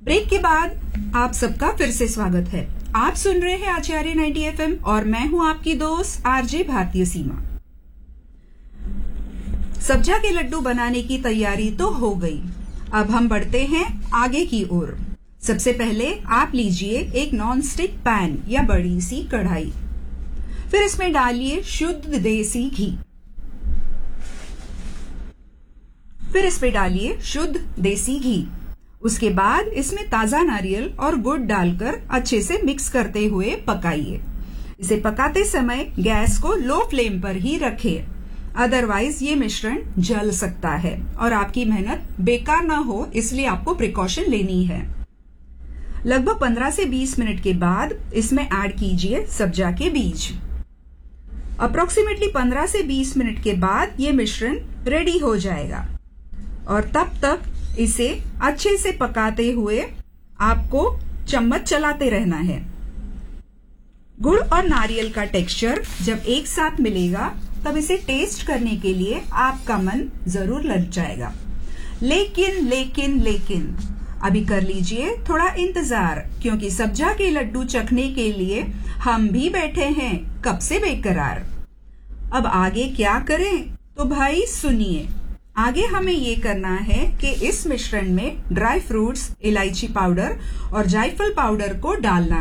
Break के बाद आप सबका फिर से स्वागत है। आप सुन रहे हैं आचार्य 90 एफएम और मैं हूं आपकी दोस्त आरजे भारतीय सीमा। सब्जा के लड्डू बनाने की तैयारी तो हो गई। अब हम बढ़ते हैं आगे की ओर। सबसे पहले आप लीजिए एक नॉन स्टिक पैन या बड़ी सी कढ़ाई। फिर इसमें डालिए शुद्ध देसी घी। उसके बाद इसमें ताजा नारियल और गुड़ डालकर अच्छे से मिक्स करते हुए पकाइए। इसे पकाते समय गैस को लो फ्लेम पर ही रखें, अदरवाइज ये मिश्रण जल सकता है और आपकी मेहनत बेकार ना हो, इसलिए आपको प्रिकॉशन लेनी है। लगभग 15 से 20 मिनट के बाद इसमें ऐड कीजिए सब्जा के बीज। अप्रोक्सीमेटली 15 से 20 मिनट के बाद ये मिश्रण रेडी हो जाएगा और तब तक इसे अच्छे से पकाते हुए आपको चम्मच चलाते रहना है। गुड़ और नारियल का टेक्सचर जब एक साथ मिलेगा तब इसे टेस्ट करने के लिए आपका मन जरूर लग जाएगा। लेकिन अभी कर लीजिए थोड़ा इंतजार, क्योंकि सब्जा के लड्डू चखने के लिए हम भी बैठे हैं कब से बेकरार। अब आगे क्या करें तो भाई सुनिए। आगे हमें ये करना है कि इस मिश्रण में ड्राई फ्रूट्स, इलायची पाउडर और जायफल पाउडर को डालना